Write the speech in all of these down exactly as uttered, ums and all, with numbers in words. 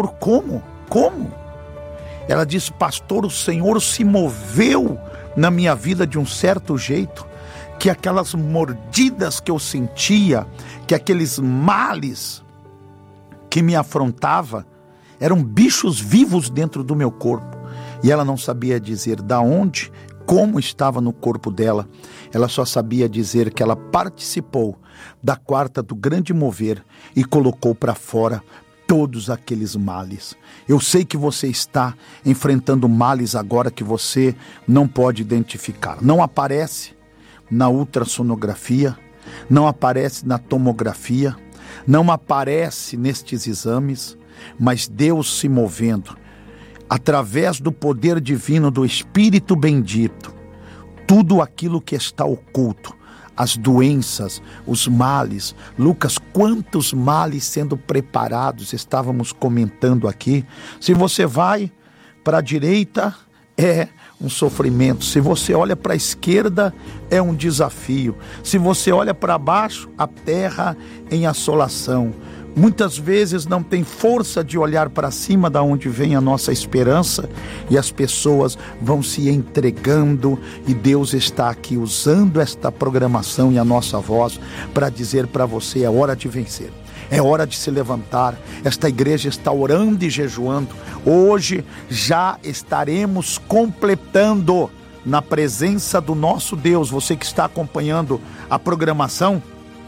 pastor, como? Como? Ela disse: pastor, o Senhor se moveu na minha vida de um certo jeito, que aquelas mordidas que eu sentia, que aqueles males que me afrontavam, eram bichos vivos dentro do meu corpo. E ela não sabia dizer da onde, como estava no corpo dela. Ela só sabia dizer que ela participou da quarta do grande mover e colocou para fora todos aqueles males. Eu sei que você está enfrentando males agora que você não pode identificar. Não aparece na ultrassonografia, não aparece na tomografia, não aparece nestes exames, mas Deus se movendo através do poder divino do Espírito bendito, tudo aquilo que está oculto, as doenças, os males. Lucas, quantos males sendo preparados, estávamos comentando aqui. Se você vai para a direita, é um sofrimento. Se você olha para a esquerda, é um desafio. Se você olha para baixo, a terra em assolação. Muitas vezes não tem força de olhar para cima, da onde vem a nossa esperança, e as pessoas vão se entregando, e Deus está aqui usando esta programação e a nossa voz para dizer para você: é hora de vencer, é hora de se levantar. Esta igreja está orando e jejuando. Hoje já estaremos completando na presença do nosso Deus. Você que está acompanhando a programação,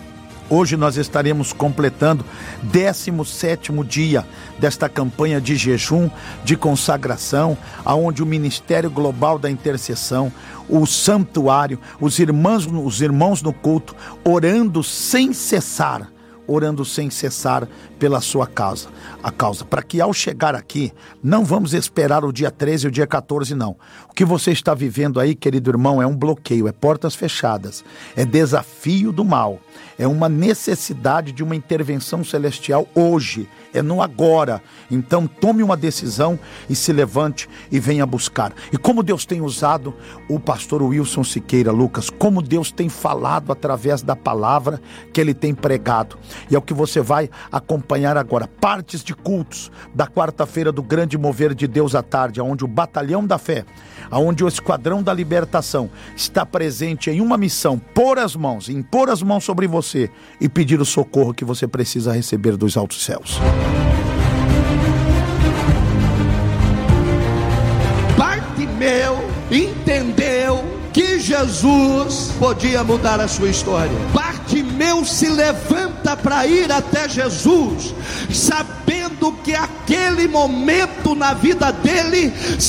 hoje nós estaremos completando décimo sétimo dia desta campanha de jejum, de consagração, aonde o Ministério Global da Intercessão, o santuário, os irmãos, os irmãos no culto, orando sem cessar, orando sem cessar pela sua causa, a causa, para que ao chegar aqui, não vamos esperar o dia treze e o dia quatorze, não. O que você está vivendo aí, querido irmão, é um bloqueio, é portas fechadas, é desafio do mal, é uma necessidade de uma intervenção celestial hoje, é no agora. Então tome uma decisão e se levante e venha buscar. E como Deus tem usado o pastor Wilson Siqueira, Lucas, como Deus tem falado através da palavra que ele tem pregado. E é o que você vai acompanhar agora, partes de cultos da quarta-feira do grande mover de Deus à tarde, onde o batalhão da fé, onde o esquadrão da libertação está presente em uma missão: pôr as mãos, impor as mãos sobre você e pedir o socorro que você precisa receber dos altos céus. Bartimeu entendeu que Jesus podia mudar a sua história. Bartimeu se levanta para ir até Jesus, sabendo que aquele momento na vida dele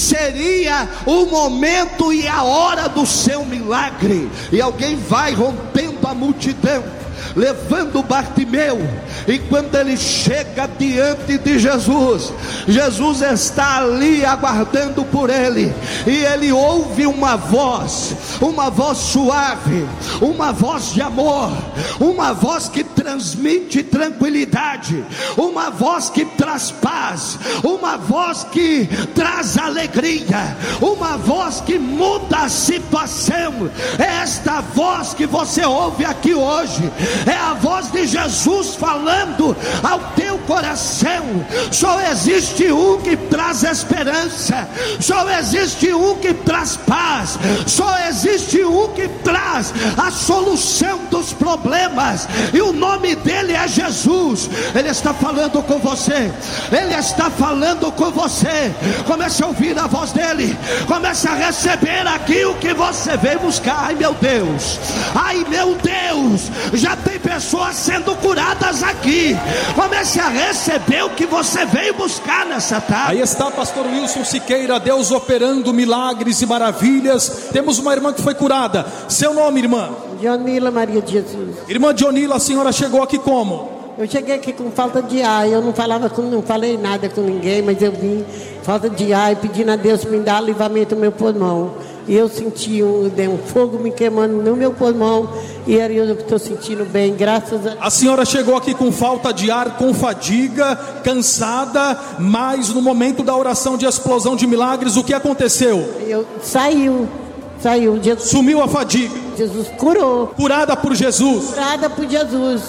seria o momento e a hora do seu milagre. E alguém vai rompendo a multidão, levando Bartimeu, e quando ele chega diante de Jesus, Jesus está ali aguardando por ele, e ele ouve uma voz, uma voz suave, uma voz de amor, uma voz que transmite tranquilidade, uma voz que traz paz, uma voz que traz alegria, uma voz que muda a situação. É esta voz que você ouve aqui hoje, é a voz de Jesus falando ao teu coração. Só existe um que traz esperança, só existe um que traz paz, só existe um que traz a solução dos problemas, e o nome dele é Jesus. Ele está falando com você, ele está falando com você. Comece a ouvir a voz dele, comece a receber aqui o que você veio buscar. Ai meu Deus, ai meu Deus, já tem pessoas sendo curadas aqui. Comece a receber o que você veio buscar nessa tarde. Aí está pastor Wilson Siqueira, Deus operando milagres e maravilhas. Temos uma irmã que foi curada. Seu nome, irmã? Dionila Maria de Jesus. Irmã Dionila, a senhora chegou aqui como? Eu cheguei aqui com falta de ar. Eu não falava com, não falei nada com ninguém, mas eu vim falta de ar e pedindo a Deus me dar livramento no meu pulmão. E eu senti um, um fogo me queimando no meu pulmão, e aí eu estou sentindo bem, graças a... A senhora chegou aqui com falta de ar, com fadiga, cansada, mas no momento da oração de explosão de milagres, o que aconteceu? Eu, saiu, saiu. Jesus, sumiu a fadiga. Jesus curou. Curada por Jesus. Curada por Jesus.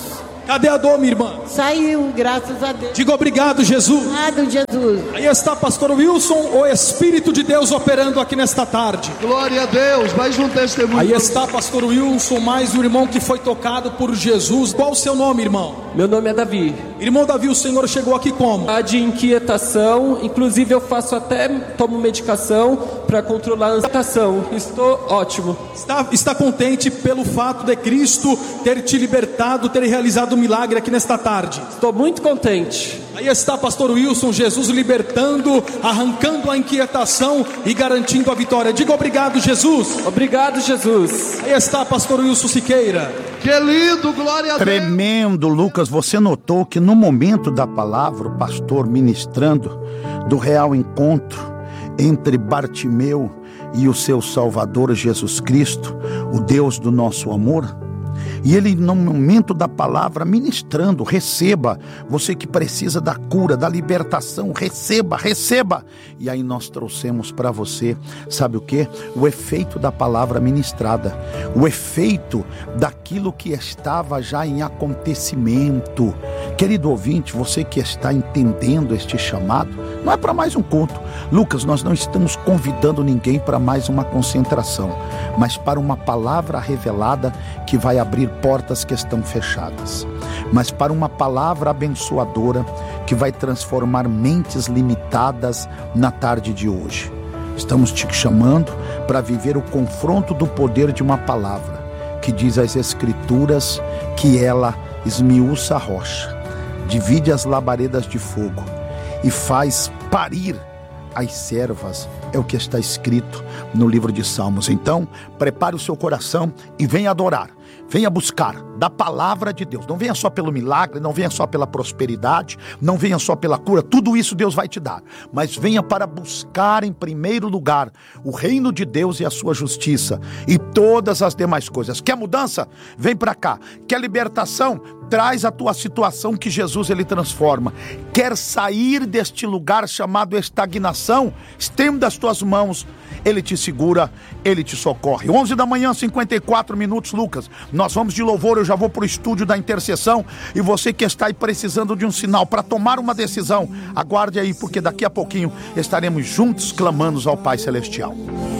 Cadê a dor, minha irmã? Saiu, graças a Deus. Diga obrigado, Jesus. Obrigado, Jesus. Aí está pastor Wilson, o Espírito de Deus operando aqui nesta tarde. Glória a Deus, mais um testemunho. Aí está pastor Wilson, mais um irmão que foi tocado por Jesus. Qual o seu nome, irmão? Meu nome é Davi. Irmão Davi, o Senhor chegou aqui como? A de inquietação, inclusive eu faço até, tomo medicação para controlar a inquietação. Estou ótimo. Está, está contente pelo fato de Cristo ter te libertado, ter realizado um milagre aqui nesta tarde? Estou muito contente. Aí está pastor Wilson, Jesus libertando, arrancando a inquietação e garantindo a vitória. Diga obrigado, Jesus. Obrigado, Jesus. Aí está pastor Wilson Siqueira. Que lindo, glória a Deus. Tremendo, Lucas. Você notou que no momento da palavra, o pastor ministrando do real encontro entre Bartimeu e o seu Salvador Jesus Cristo, o Deus do nosso amor, e ele no momento da palavra ministrando, receba, você que precisa da cura, da libertação, receba, receba. E aí nós trouxemos para você, sabe o que? O efeito da palavra ministrada, o efeito daquilo que estava já em acontecimento. Querido ouvinte, você que está entendendo este chamado, não é para mais um culto. Lucas, nós não estamos convidando ninguém para mais uma concentração, mas para uma palavra revelada que vai abrir portas que estão fechadas, mas para uma palavra abençoadora que vai transformar mentes limitadas na tarde de hoje. Estamos te chamando para viver o confronto do poder de uma palavra que diz as Escrituras que ela esmiuça a rocha, divide as labaredas de fogo e faz parir as servas, é o que está escrito no livro de Salmos. Então, prepare o seu coração e venha adorar, venha buscar da palavra de Deus. Não venha só pelo milagre, não venha só pela prosperidade, não venha só pela cura, tudo isso Deus vai te dar, mas venha para buscar em primeiro lugar o reino de Deus e a sua justiça, e todas as demais coisas. Quer mudança? Vem para cá. Quer libertação? Traz a tua situação que Jesus ele transforma. Quer sair deste lugar chamado estagnação? Estenda as tuas mãos, ele te segura, ele te socorre. onze da manhã, cinquenta e quatro minutos, Lucas. Nós vamos de louvor, eu já vou para o estúdio da intercessão, e você que está aí precisando de um sinal para tomar uma decisão, aguarde aí, porque daqui a pouquinho estaremos juntos clamando ao Pai Celestial.